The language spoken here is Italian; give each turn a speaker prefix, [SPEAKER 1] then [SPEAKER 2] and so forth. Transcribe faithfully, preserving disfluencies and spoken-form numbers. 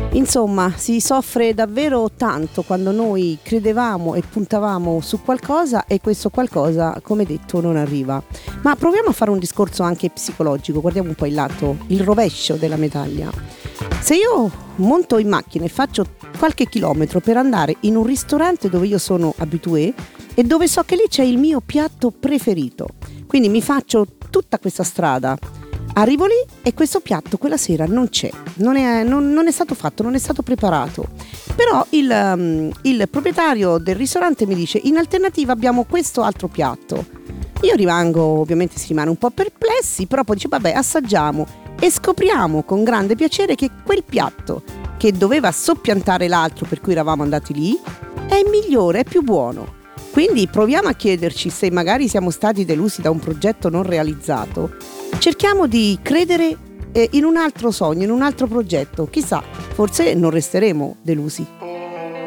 [SPEAKER 1] Insomma, si soffre davvero tanto quando noi credevamo e puntavamo su qualcosa e questo qualcosa, come detto, non arriva. Ma proviamo a fare un discorso anche psicologico, guardiamo un po' il lato, il rovescio della medaglia. Se io monto in macchina e faccio qualche chilometro per andare in un ristorante dove io sono abitué e dove so che lì c'è il mio piatto preferito, quindi mi faccio tutta questa strada, arrivo lì e questo piatto quella sera non c'è, non è, non, non è stato fatto, non è stato preparato. Però il, um, il proprietario del ristorante mi dice: in alternativa abbiamo questo altro piatto. Io rimango, ovviamente si rimane un po' perplessi, però poi dice vabbè, assaggiamo e scopriamo con grande piacere che quel piatto che doveva soppiantare l'altro per cui eravamo andati lì è migliore, è più buono. Quindi proviamo a chiederci se magari siamo stati delusi da un progetto non realizzato. Cerchiamo di credere eh, in un altro sogno, in un altro progetto. Chissà, forse non resteremo delusi.